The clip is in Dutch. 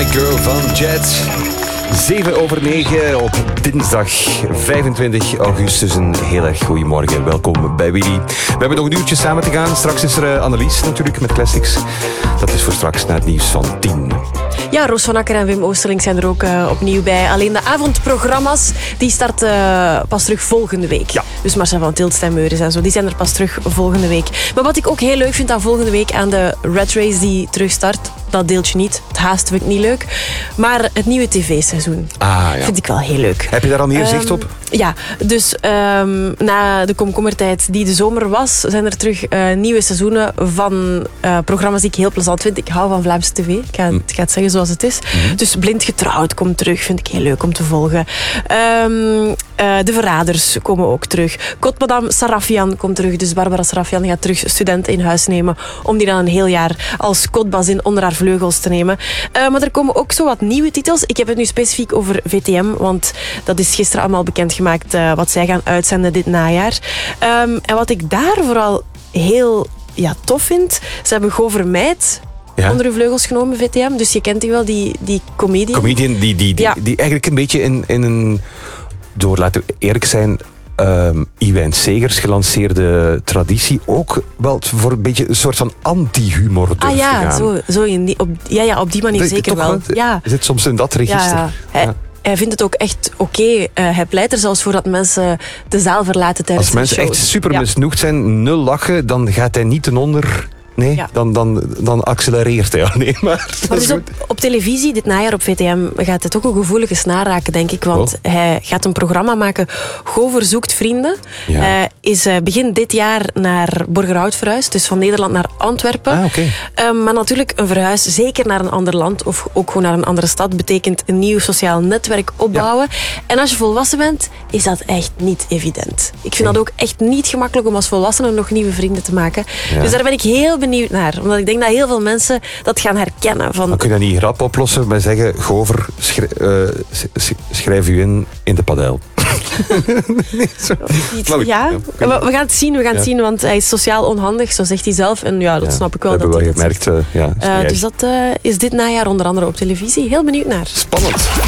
My Girl van Jet. 7:09 op dinsdag 25 augustus. Een heel erg goedemorgen. Welkom bij Willy. We hebben nog een uurtje samen te gaan. Straks is er Annelies natuurlijk met Classics. Dat is voor straks na het nieuws van 10. Ja, Roos van Akker en Wim Oosterling zijn er ook opnieuw bij. Alleen de avondprogramma's die starten pas terug volgende week. Ja. Dus Marcel van Tilt, Stijn Meuris en zo, die zijn er pas terug volgende week. Maar wat ik ook heel leuk vind aan volgende week, aan de Red Race die terugstart, dat deeltje niet. Het haast vind ik niet leuk. Maar het nieuwe tv-seizoen vind ik wel heel leuk. Heb je daar al meer zicht op? Ja, dus na de komkommertijd die de zomer was, zijn er terug nieuwe seizoenen van programma's die ik heel plezant vind. Ik hou van Vlaamse tv. Ik ga het zeggen zoals het is. Dus Blind Getrouwd komt terug. Vind ik heel leuk om te volgen. De Verraders komen ook terug. Kot Madame Sarafian komt terug. Dus Barbara Sarafian gaat terug studenten in huis nemen om die dan een heel jaar als kotbazin onder haar vleugels te nemen. Maar er komen ook zo wat nieuwe titels. Ik heb het nu specifiek over VTM, want dat is gisteren allemaal bekendgemaakt wat zij gaan uitzenden dit najaar. En wat ik daar vooral heel tof vind, ze hebben Go Vermeid onder uw vleugels genomen, VTM. Dus je kent die wel, die comedian. Comedian die eigenlijk een beetje in een, door laten we eerlijk zijn, Iwijn Segers gelanceerde traditie ook wel voor een beetje een soort van anti-humor durft te gaan. Op die manier zeker wel. Ja. Zit soms in dat register. Ja. Hij vindt het ook echt oké. Hij pleit er zelfs voor dat mensen de zaal verlaten tijdens de shows. Als mensen echt super misnoegd zijn, nul lachen, dan gaat hij niet ten onder. Nee, dan accelereert hij alleen maar. Dus op televisie, dit najaar op VTM, gaat het ook een gevoelige snaar raken, denk ik. Want hij gaat een programma maken, Go Verzoekt Vrienden. Hij is begin dit jaar naar Borgerhout verhuisd, dus van Nederland naar Antwerpen. Maar natuurlijk een verhuis, zeker naar een ander land of ook gewoon naar een andere stad, betekent een nieuw sociaal netwerk opbouwen. Ja. En als je volwassen bent, is dat echt niet evident. Ik vind dat ook echt niet gemakkelijk om als volwassene nog nieuwe vrienden te maken. Ja. Dus daar ben ik heel benieuwd naar. Omdat ik denk dat heel veel mensen dat gaan herkennen. Dan kun je dat niet rap oplossen bij zeggen, Gover, schrijf u in de padel. We gaan het zien, want hij is sociaal onhandig, zo zegt hij zelf. En dat snap ik wel. Dat hebben we wel gemerkt. Dus dat is dit najaar onder andere op televisie. Heel benieuwd naar. Spannend.